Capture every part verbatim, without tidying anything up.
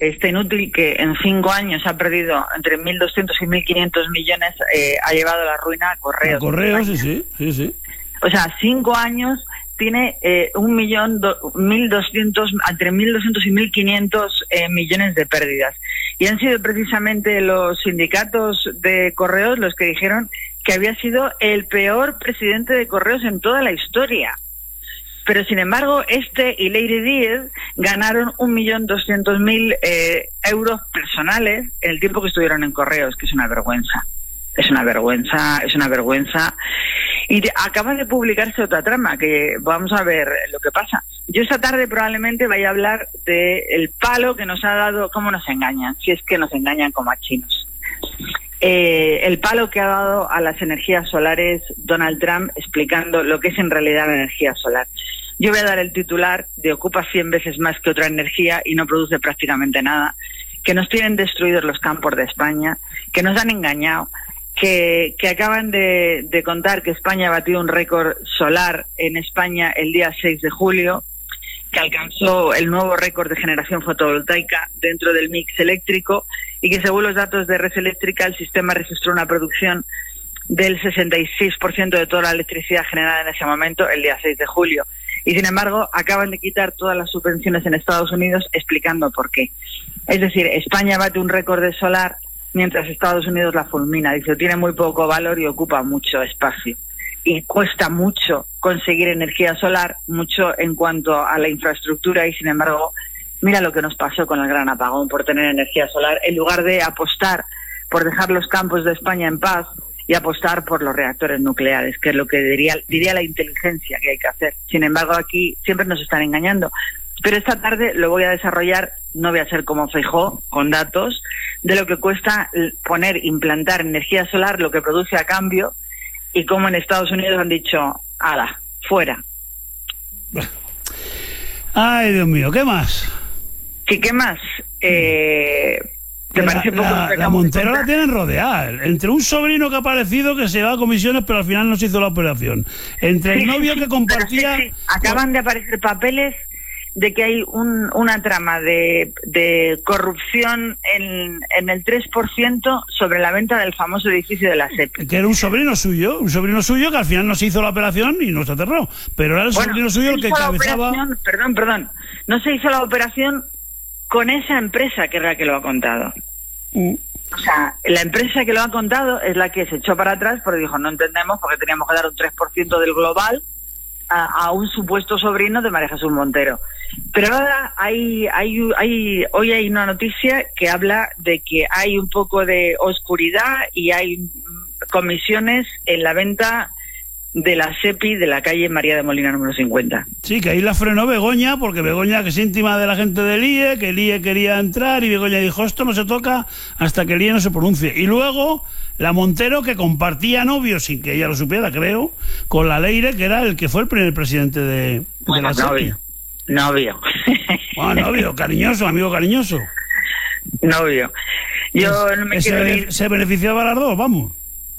está inútil, que en cinco años ha perdido entre mil doscientos y mil quinientos millones, eh, ha llevado a la ruina a Correos. A Correos, sí, sí, sí, sí. O sea, cinco años tiene eh, un millón, do, mil doscientos, entre mil doscientos y mil quinientos eh, millones de pérdidas. Y han sido precisamente los sindicatos de Correos los que dijeron que había sido el peor presidente de Correos en toda la historia. Pero, sin embargo, este y Lady Díez ganaron un millón doscientos mil euros personales en el tiempo que estuvieron en Correos, que es una vergüenza. Es una vergüenza, es una vergüenza. Y de, acaba de publicarse otra trama, que vamos a ver lo que pasa. Yo esta tarde probablemente vaya a hablar del palo que nos ha dado, cómo nos engañan, si es que nos engañan como a chinos. Eh, el palo que ha dado a las energías solares Donald Trump, explicando lo que es en realidad la energía solar. Yo voy a dar el titular de ocupa cien veces más que otra energía y no produce prácticamente nada, que nos tienen destruidos los campos de España, que nos han engañado, que, que acaban de, de contar que España ha batido un récord solar en España el día seis de julio, que alcanzó el nuevo récord de generación fotovoltaica dentro del mix eléctrico y que, según los datos de Red Eléctrica, el sistema registró una producción del sesenta y seis por ciento de toda la electricidad generada en ese momento el día seis de julio. Y, sin embargo, acaban de quitar todas las subvenciones en Estados Unidos, explicando por qué. Es decir, España bate un récord de solar mientras Estados Unidos la fulmina. Dice, tiene muy poco valor y ocupa mucho espacio. Y cuesta mucho conseguir energía solar, mucho en cuanto a la infraestructura, y sin embargo, mira lo que nos pasó con el gran apagón por tener energía solar. En lugar de apostar por dejar los campos de España en paz y apostar por los reactores nucleares, que es lo que diría, diría la inteligencia que hay que hacer. Sin embargo, aquí siempre nos están engañando. Pero esta tarde lo voy a desarrollar, no voy a ser como Feijóo, con datos, de lo que cuesta poner, implantar energía solar, lo que produce a cambio, y cómo en Estados Unidos han dicho, ¡hala, fuera! Ay, Dios mío, ¿qué más? ¿Qué, qué más? Eh, ¿Te la, parece poco? La, la Montero la tienen rodeada. Entre un sobrino que ha aparecido que se va a comisiones, pero al final no se hizo la operación. Entre el sí, novio sí, que compartía... Sí, sí. Acaban de aparecer papeles de que hay un, una trama de, de corrupción en, en el tres por ciento sobre la venta del famoso edificio de la S E P. Que era un sobrino suyo, un sobrino suyo que al final no se hizo la operación y no se aterró. Pero era el bueno, sobrino suyo el que cabezaba... Perdón, perdón. No se hizo la operación con esa empresa que es la que lo ha contado. Mm. O sea, la empresa que lo ha contado es la que se echó para atrás porque dijo, no entendemos porque teníamos que dar un tres por ciento del global a, a un supuesto sobrino de María Jesús Montero. Pero ahora hay, hay, hay, hoy hay una noticia que habla de que hay un poco de oscuridad y hay comisiones en la venta de la S E P I de la calle María de Molina número cincuenta. Sí, que ahí la frenó Begoña, porque Begoña, que es íntima de la gente del I E, que el I E quería entrar y Begoña dijo, esto no se toca hasta que el I E no se pronuncie. Y luego la Montero, que compartía novio, sin que ella lo supiera, creo, con la Leire, que era el que fue el primer presidente de, bueno, de la novio. S E P I. Novio. Bueno, novio, cariñoso, amigo cariñoso. Novio. Yo es, no me se, quiero ir. Se beneficiaba las dos, vamos.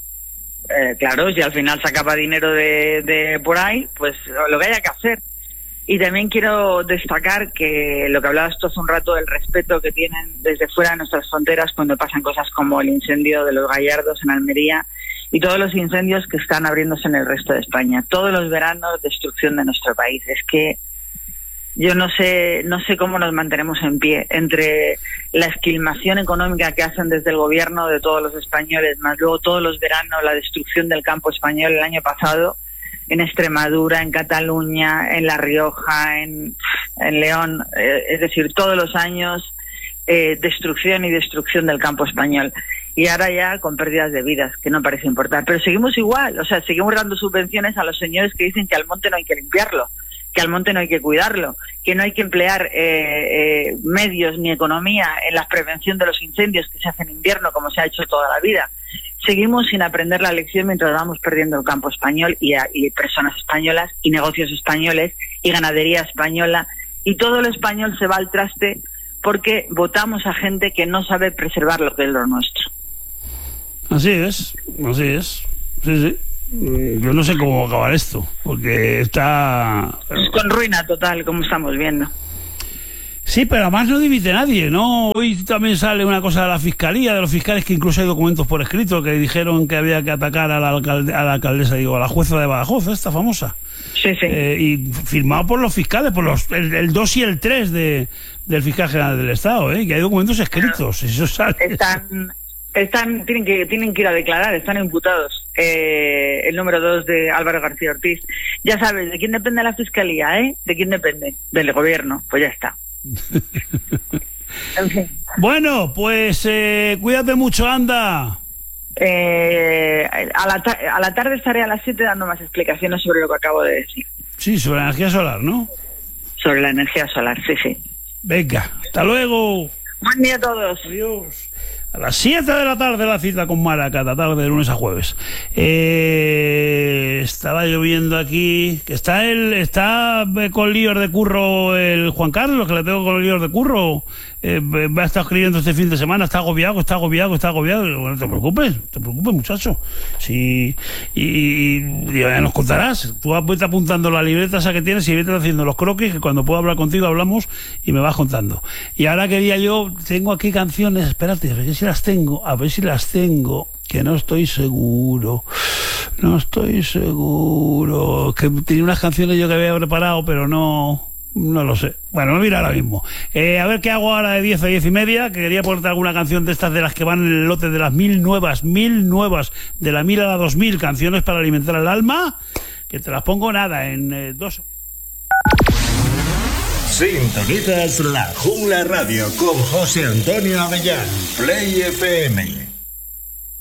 Eh, claro, si al final sacaba dinero de, de por ahí, pues lo que haya que hacer. Y también quiero destacar que lo que hablabas tú hace un rato, el respeto que tienen desde fuera de nuestras fronteras cuando pasan cosas como el incendio de los Gallardos en Almería y todos los incendios que están abriéndose en el resto de España. Todos los veranos, destrucción de nuestro país. Es que yo no sé, no sé cómo nos mantenemos en pie entre la esquilmación económica que hacen desde el gobierno de todos los españoles, más luego todos los veranos la destrucción del campo español el año pasado en Extremadura, en Cataluña, en La Rioja, en, en León, eh, es decir, todos los años eh, destrucción y destrucción del campo español. Y ahora ya con pérdidas de vidas, que no parece importar. Pero seguimos igual, o sea, seguimos dando subvenciones a los señores que dicen que al monte no hay que limpiarlo, que al monte no hay que cuidarlo, que no hay que emplear eh, eh, medios ni economía en la prevención de los incendios que se hacen en invierno como se ha hecho toda la vida. Seguimos sin aprender la lección mientras vamos perdiendo el campo español y, a, y personas españolas y negocios españoles y ganadería española, y todo lo español se va al traste porque votamos a gente que no sabe preservar lo que es lo nuestro. Así es, así es, sí, sí. Yo no sé cómo va a acabar esto, porque está... Es con ruina total, como estamos viendo. Sí, pero además no dimite nadie, ¿no? Hoy también sale una cosa de la fiscalía, de los fiscales, que incluso hay documentos por escrito que dijeron que había que atacar a la, alcalde, a la alcaldesa, digo, a la jueza de Badajoz, esta famosa. Sí, sí. Eh, y firmado por los fiscales, por los el, el dos y el tres de, del fiscal general del Estado, ¿eh? Que hay documentos escritos. Eso sale. Están, están, tienen que, tienen que ir a declarar, están imputados. Eh, el número dos de Álvaro García Ortiz. Ya sabes, ¿de quién depende la fiscalía, eh? ¿De quién depende? Del gobierno. Pues ya está. En fin. Bueno, pues eh, cuídate mucho, anda. Eh, a, la ta- a la tarde estaré a las siete dando más explicaciones sobre lo que acabo de decir. Sí, sobre la energía solar, ¿no? Sobre la energía solar, sí, sí. Venga, hasta luego. Buen día a todos. Adiós. A las siete de la tarde la cita con Mara, cada tarde de lunes a jueves. Eh, estaba lloviendo aquí, que está el, está con líos de curro el Juan Carlos, que le tengo con líos de curro. Eh, va a estar escribiendo este fin de semana, está agobiado, está agobiado, está agobiado. Bueno, no te preocupes, no te preocupes, muchacho. Sí, y, y, y ya nos contarás. Tú vete apuntando la libreta esa que tienes y vete haciendo los croquis, que cuando pueda hablar contigo hablamos y me vas contando. Y ahora quería yo, tengo aquí canciones, espérate, a ver si las tengo, a ver si las tengo, que no estoy seguro, no estoy seguro, que tenía unas canciones yo que había preparado, pero no... No lo sé. Bueno, me mira ahora mismo. Eh, a ver qué hago ahora de diez a diez y media, que quería ponerte alguna canción de estas de las que van en el lote de las mil nuevas, mil nuevas, de la mil a la dos mil, canciones para alimentar el alma, que te las pongo nada, en eh, dos... Sintonizas La Jungla Radio con José Antonio Avellán, Play F M.